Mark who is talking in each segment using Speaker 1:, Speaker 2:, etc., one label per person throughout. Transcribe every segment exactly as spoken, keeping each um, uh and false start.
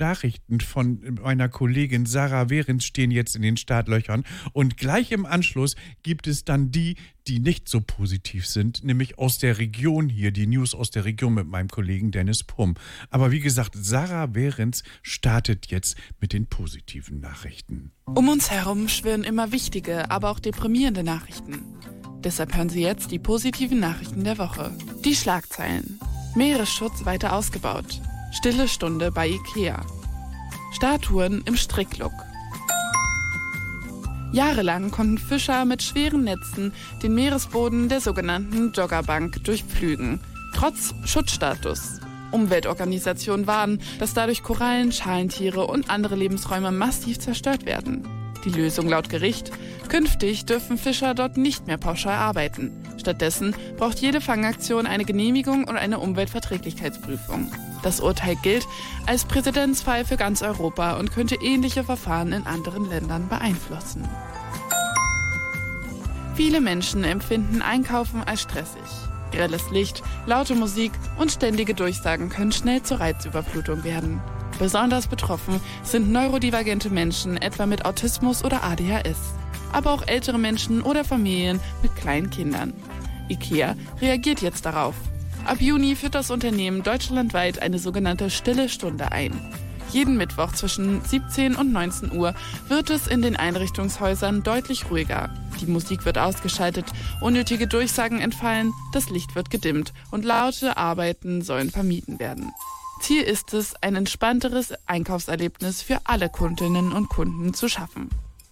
Speaker 1: Nachrichten von meiner Kollegin Sarah Behrens stehen jetzt in den Startlöchern. Und gleich im Anschluss gibt es dann die, die nicht so positiv sind, nämlich aus der Region hier, die News aus der Region mit meinem Kollegen Dennis Pumm. Aber wie gesagt, Sarah Behrens startet jetzt mit den positiven Nachrichten.
Speaker 2: Um uns herum schwirren immer wichtige, aber auch deprimierende Nachrichten. Deshalb hören Sie jetzt die positiven Nachrichten der Woche. Die Schlagzeilen. Meeresschutz weiter ausgebaut. Stille Stunde bei Ikea. Statuen im Stricklook. Jahrelang konnten Fischer mit schweren Netzen den Meeresboden der sogenannten Joggerbank durchpflügen, trotz Schutzstatus. Umweltorganisationen warnen, dass dadurch Korallen, Schalentiere und andere Lebensräume massiv zerstört werden. Die Lösung laut Gericht: künftig dürfen Fischer dort nicht mehr pauschal arbeiten. Stattdessen braucht jede Fangaktion eine Genehmigung und eine Umweltverträglichkeitsprüfung. Das Urteil gilt als Präzedenzfall für ganz Europa und könnte ähnliche Verfahren in anderen Ländern beeinflussen. Viele Menschen empfinden Einkaufen als stressig. Grelles Licht, laute Musik und ständige Durchsagen können schnell zur Reizüberflutung werden. Besonders betroffen sind neurodivergente Menschen, etwa mit Autismus oder A D H S. Aber auch ältere Menschen oder Familien mit kleinen Kindern. Ikea reagiert jetzt darauf. Ab Juni führt das Unternehmen deutschlandweit eine sogenannte Stille Stunde ein. Jeden Mittwoch zwischen siebzehn und neunzehn Uhr wird es in den Einrichtungshäusern deutlich ruhiger. Die Musik wird ausgeschaltet, unnötige Durchsagen entfallen, das Licht wird gedimmt und laute Arbeiten sollen vermieden werden. Ziel ist es, ein entspannteres Einkaufserlebnis für alle Kundinnen und Kunden zu schaffen.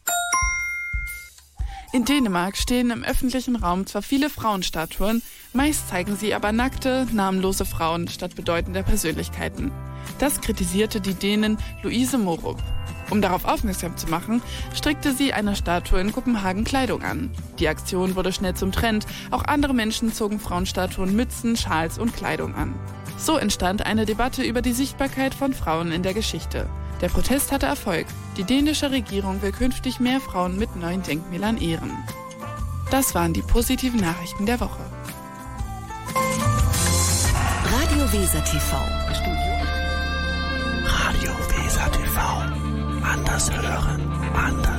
Speaker 2: In Dänemark stehen im öffentlichen Raum zwar viele Frauenstatuen, meist zeigen sie aber nackte, namenlose Frauen statt bedeutender Persönlichkeiten. Das kritisierte die Dänin Louise Morup. Um darauf aufmerksam zu machen, strickte sie einer Statue in Kopenhagen Kleidung an. Die Aktion wurde schnell zum Trend, auch andere Menschen zogen Frauenstatuen Mützen, Schals und Kleidung an. So entstand eine Debatte über die Sichtbarkeit von Frauen in der Geschichte. Der Protest hatte Erfolg. Die dänische Regierung will künftig mehr Frauen mit neuen Denkmälern ehren. Das waren die positiven Nachrichten der Woche.
Speaker 3: Radio Weser T V.
Speaker 4: Radio Weser T V. Anders hören, anders